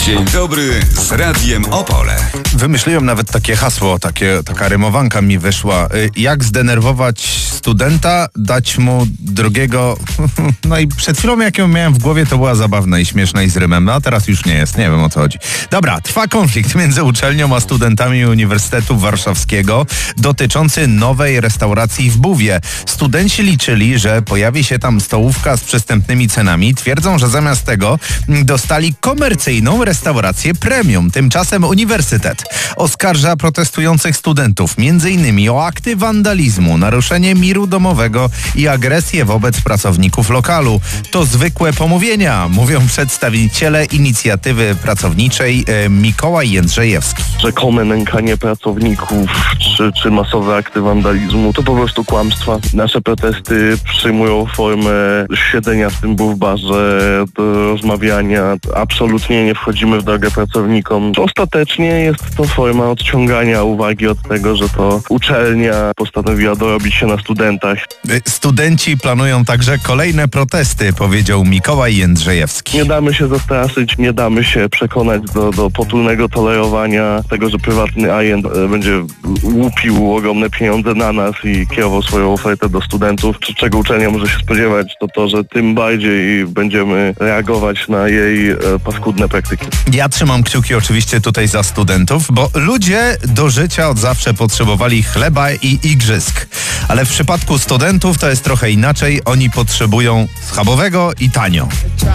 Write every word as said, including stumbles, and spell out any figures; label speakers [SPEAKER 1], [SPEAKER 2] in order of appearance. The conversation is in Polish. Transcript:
[SPEAKER 1] Dzień dobry z Radiem Opole.
[SPEAKER 2] Wymyśliłem nawet takie hasło, takie, taka rymowanka mi wyszła. Jak zdenerwować studenta, dać mu drugiego... No i przed chwilą jak ją miałem w głowie, to była zabawna i śmieszna i z rymem. No a teraz już nie jest, nie wiem o co chodzi. Dobra, trwa konflikt między uczelnią a studentami Uniwersytetu Warszawskiego dotyczący nowej restauracji w Buwie. Studenci liczyli, że pojawi się tam stołówka z przystępnymi cenami. Twierdzą, że zamiast tego dostali komercyjną restaurację premium. Tymczasem uniwersytet oskarża protestujących studentów między innymi o akty wandalizmu, naruszenie miru domowego i agresję wobec pracowników lokalu. To zwykłe pomówienia, mówią przedstawiciele inicjatywy pracowniczej e, Mikołaj Jędrzejewski.
[SPEAKER 3] Rzekome nękanie pracowników czy, czy masowe akty wandalizmu to po prostu kłamstwa. Nasze protesty przyjmują formę siedzenia w tym barze, rozmawiania. Absolutnie nie wchodzimy w drogę pracownikom. Ostatecznie jest to forma odciągania uwagi od tego, że to uczelnia postanowiła dorobić się na studentach.
[SPEAKER 2] Studenci planują także kolejne protesty, powiedział Mikołaj Jędrzejewski.
[SPEAKER 3] Nie damy się zastraszyć, nie damy się przekonać do, do potulnego tolerowania tego, że prywatny agent będzie łupił ogromne pieniądze na nas i kierował swoją ofertę do studentów. Czego uczelnia może się spodziewać, to to, że tym bardziej będziemy reagować na jej paskudne praktyki.
[SPEAKER 2] Ja trzymam kciuki oczywiście tutaj za studentów, bo ludzie do życia od zawsze potrzebowali chleba i igrzysk. Ale w przypadku studentów to jest trochę inaczej. Oni potrzebują schabowego i tanio.